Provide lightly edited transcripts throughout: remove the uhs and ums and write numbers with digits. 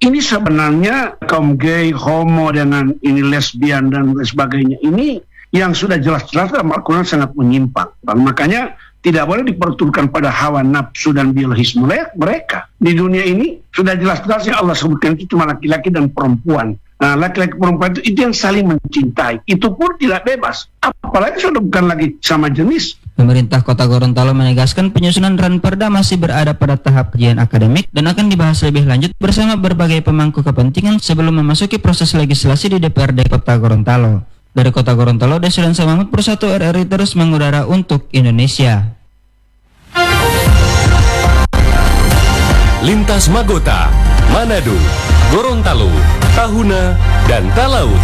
Ini sebenarnya kaum gay, homo dengan ini lesbian dan sebagainya ini yang sudah jelas-jelas dalam Al-Quran sangat menyimpang. Makanya tidak boleh diperturutkan pada hawa nafsu dan biologisme mereka. Di dunia ini sudah jelas-jelas yang Allah sebutkan itu cuma laki-laki dan perempuan. Nah, laki-laki perempuan itu yang saling mencintai. Itu pun tidak bebas. Apalagi sudah bukan lagi sama jenis. Pemerintah Kota Gorontalo menegaskan penyusunan Ranperda masih berada pada tahap kajian akademik dan akan dibahas lebih lanjut bersama berbagai pemangku kepentingan sebelum memasuki proses legislasi di DPRD Kota Gorontalo. Dari Kota Gorontalo, Desren Samahmud Persatu RRI terus mengudara untuk Indonesia. Lintas Magota, Manado, Gorontalo, Tahuna, dan Talaut.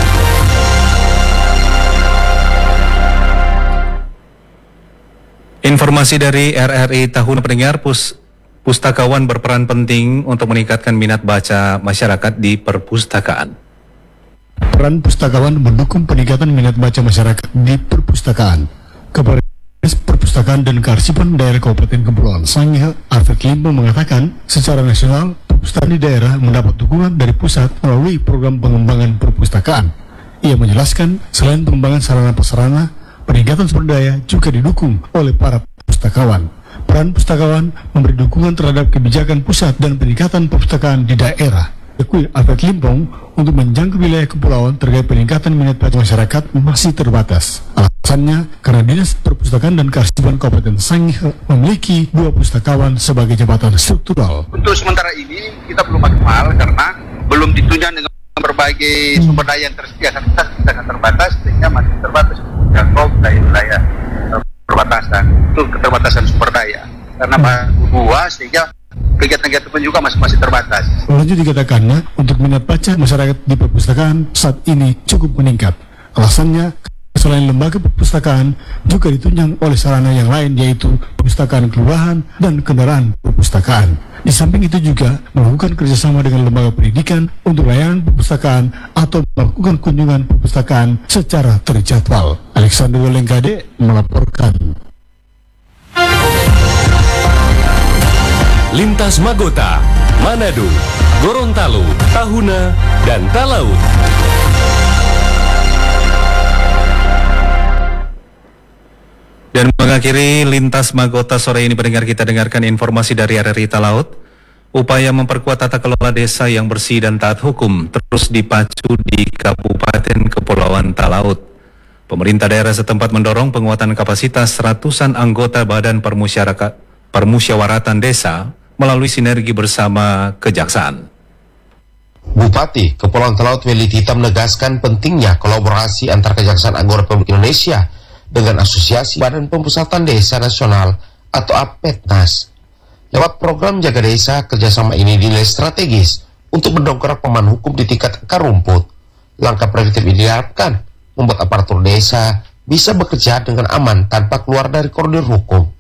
Informasi dari RRI Tahun pendengar, pustakawan berperan penting untuk meningkatkan minat baca masyarakat di perpustakaan. Peran pustakawan mendukung peningkatan minat baca masyarakat di perpustakaan. Kepala Dinas Perpustakaan dan Kearsipan Daerah Kabupaten Kepulauan Sangihe, Alfred Limpo mengatakan, secara nasional perpustakaan di daerah mendapat dukungan dari pusat melalui program pengembangan perpustakaan. Ia menjelaskan, selain pengembangan sarana-prasarana, peningkatan sumber daya juga didukung oleh para pustakawan. Peran pustakawan memberi dukungan terhadap kebijakan pusat dan peningkatan perpustakaan di daerah. Diakui Alfred Limpong, untuk menjangkau wilayah kepulauan terkait peningkatan minat baca masyarakat masih terbatas. Alasannya karena Dinas Perpustakaan dan Kearsipan Kabupaten Sangihe memiliki 2 pustakawan sebagai jabatan struktural. Untuk sementara ini kita belum maksimal karena belum ditunjang dengan berbagai sumber daya yang tersedia. Kita sangat terbatas sehingga masih terbatas jangkau wilayah perbatasan. Itu keterbatasan sumber daya karena dua sehingga kegiatan-kegiatan pun juga masih terbatas. Lanjut dikatakannya, untuk minat baca masyarakat di perpustakaan saat ini cukup meningkat. Alasannya, selain lembaga perpustakaan juga ditunjang oleh sarana yang lain, yaitu perpustakaan kelurahan dan kendaraan perpustakaan. Di samping itu juga melakukan kerjasama dengan lembaga pendidikan untuk layanan perpustakaan atau melakukan kunjungan perpustakaan secara terjadwal. Alexander Lengkade melaporkan. Lintas Magota, Manado, Gorontalo, Tahuna, dan Talaut. Dan mengakhiri Lintas Magota sore ini, pendengar, kita dengarkan informasi dari RRI Talaut. Upaya memperkuat tata kelola desa yang bersih dan taat hukum terus dipacu di Kabupaten Kepulauan Talaut. Pemerintah daerah setempat mendorong penguatan kapasitas ratusan anggota Badan Permusyawaratan Desa melalui sinergi bersama Kejaksaan. Bupati Kepulauan Talaut Weli Tita menegaskan pentingnya kolaborasi antar Kejaksaan Agung Republik Indonesia dengan Asosiasi Badan Pemusatan Desa Nasional atau APEDNAS. Lewat program Jaga Desa, kerjasama ini dinilai strategis untuk mendongkrak pemahaman hukum di tingkat akar rumput. Langkah preventif ini diharapkan membuat aparatur desa bisa bekerja dengan aman tanpa keluar dari koridor hukum.